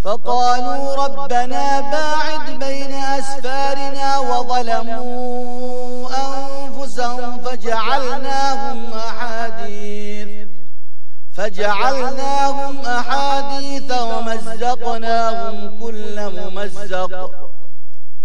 فقالوا ربنا باعد بين أسفارنا وظلموا أنفسهم فجعلناهم أحاديث